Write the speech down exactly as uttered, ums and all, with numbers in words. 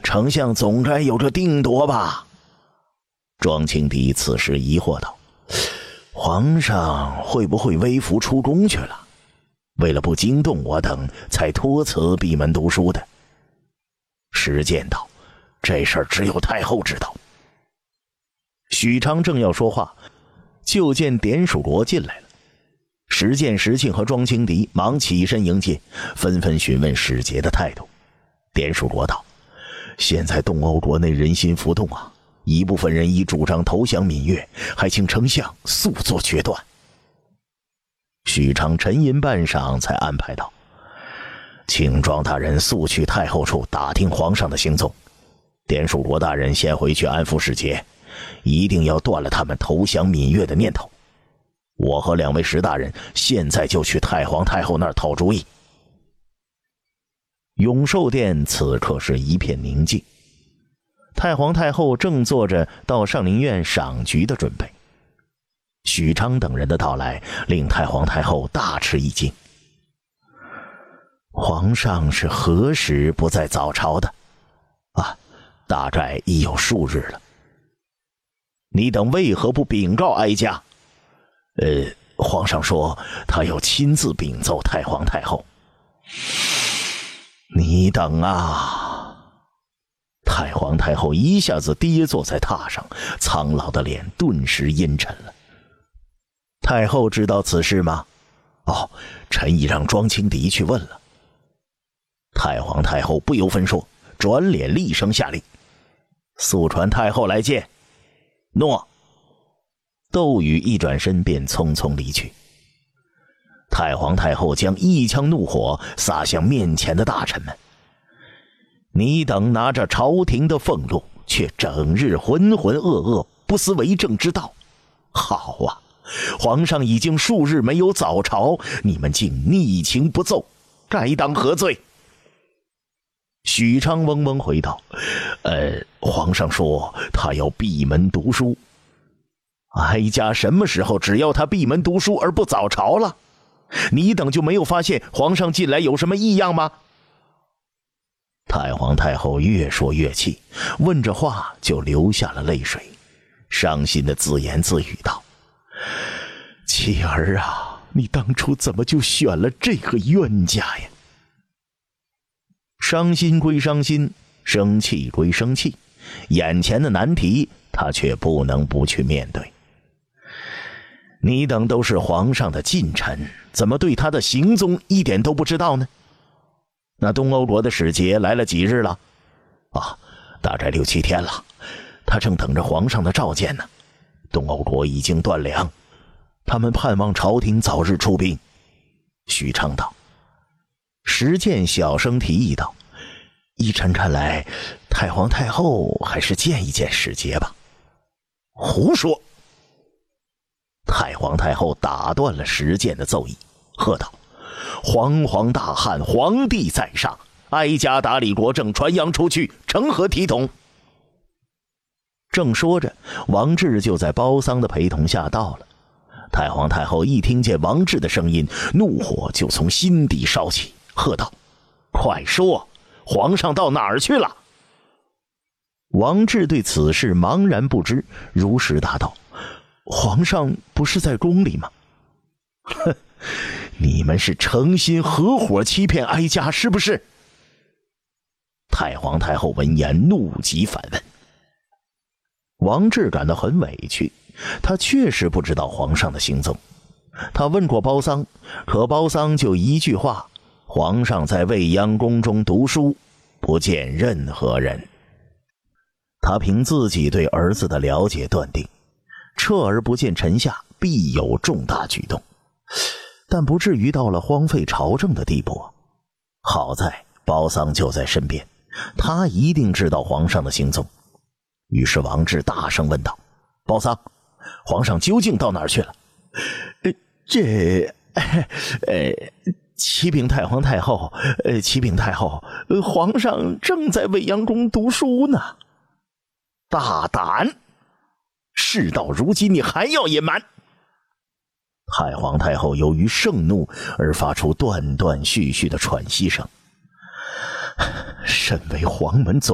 丞相总该有着定夺吧？庄庆迪此时疑惑道：皇上会不会微服出宫去了？为了不惊动我等，才托辞闭门读书的。石建道：这事儿只有太后知道。许昌正要说话，就见典属国进来了。石建、石庆和庄清迪忙起身迎接，纷纷询问使节的态度。典属国道：现在东欧国内人心浮动啊，一部分人已主张投降闽越，还请丞相速做决断。许昌沉吟半晌，才安排道：请庄大人速去太后处打听皇上的行踪，典属国大人先回去安抚使节，一定要断了他们投降闽越的念头。我和两位石大人现在就去太皇太后那儿讨主意。永寿殿此刻是一片宁静，太皇太后正做着到上林苑赏菊的准备。许昌等人的到来令太皇太后大吃一惊。皇上是何时不在早朝的？啊，大概已有数日了。你等为何不禀告哀家？呃，皇上说他要亲自禀奏太皇太后。你等啊！太皇太后一下子跌坐在榻上，苍老的脸顿时阴沉了。太后知道此事吗？哦，臣已让庄清迪去问了。太皇太后不由分说，转脸厉声下令：速传太后来见。诺。窦宇一转身便匆匆离去。太皇太后将一腔怒火洒向面前的大臣们：你等拿着朝廷的俸禄，却整日浑浑噩噩，不思为政之道。好啊，皇上已经数日没有早朝，你们竟逆情不奏，该当何罪？许昌嗡嗡回道：呃，皇上说他要闭门读书。哀家什么时候只要他闭门读书而不早朝了？你等就没有发现皇上近来有什么异样吗？太皇太后越说越气，问着话就流下了泪水，伤心的自言自语道：妻儿啊，你当初怎么就选了这个冤家呀？伤心归伤心，生气归生气，眼前的难题他却不能不去面对。你等都是皇上的近臣，怎么对他的行踪一点都不知道呢？那东欧国的使节来了几日了？啊，大概六七天了，他正等着皇上的召见呢。东欧国已经断粮，他们盼望朝廷早日出兵。许昌道。石建小声提议道：依臣看来，太皇太后还是见一见使节吧。胡说！太皇太后打断了石建的奏议，喝道：煌煌大汉，皇帝在上，哀家打理国政，传扬出去，成何体统？正说着，王志就在包桑的陪同下到了。太皇太后一听见王志的声音，怒火就从心底烧起，喝道：快说，皇上到哪儿去了？王志对此事茫然不知，如实答道：皇上不是在宫里吗？哼，你们是诚心合伙欺骗哀家是不是？太皇太后闻言怒极反问。王志感到很委屈，他确实不知道皇上的行踪。他问过包桑，可包桑就一句话：皇上在未央宫中读书，不见任何人。他凭自己对儿子的了解断定，彻而不见臣下必有重大举动，但不至于到了荒废朝政的地步。好在包桑就在身边，他一定知道皇上的行踪。于是王志大声问道：包桑，皇上究竟到哪儿去了？呃，这呃启禀太皇太后，呃启禀太后，呃皇上正在未央宫读书呢。大胆！事到如今你还要隐瞒？太皇太后由于盛怒而发出断断续续的喘息声。身为黄门总